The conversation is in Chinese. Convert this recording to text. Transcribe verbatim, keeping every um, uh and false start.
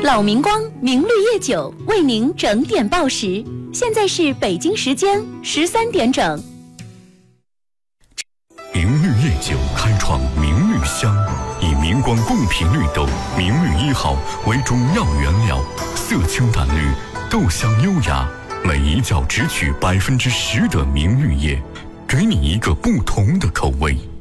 老明光明绿叶酒为您整点报时，现在是北京时间十三点整。 明绿叶酒开创明绿香，以明光贡品绿豆明绿一号为中药原料，色清淡绿，豆香优雅，每一角只取百分之十的明绿叶，给你一个不同的口味。